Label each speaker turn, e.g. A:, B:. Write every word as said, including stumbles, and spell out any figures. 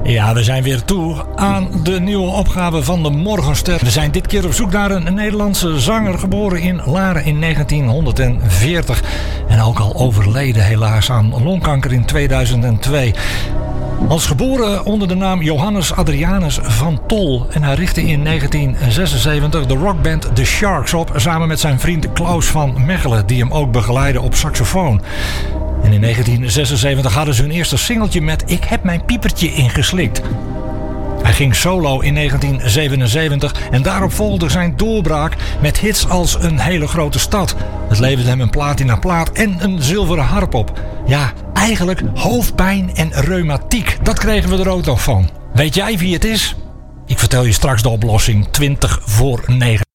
A: Ja, we zijn weer toe aan de nieuwe opgave van de Morgenster. We zijn dit keer op zoek naar een Nederlandse zanger, geboren in Laren in negentienhonderdveertig. En ook al overleden helaas aan longkanker in tweeduizend twee. Als geboren onder de naam Johannes Adrianus van Tol. En hij richtte in negentien zesenzeventig de rockband The Sharks op, samen met zijn vriend Klaus van Mechelen, die hem ook begeleidde op saxofoon. En in negentien zesenzeventig hadden ze hun eerste singeltje met Ik heb mijn piepertje ingeslikt. Hij ging solo in negentien zevenenzeventig en daarop volgde zijn doorbraak met hits als Een hele grote stad. Het leverde hem een platina plaat en een zilveren harp op. Ja, eigenlijk hoofdpijn en reumatiek. Dat kregen we er ook nog van. Weet jij wie het is? Ik vertel je straks de oplossing. twintig voor negen.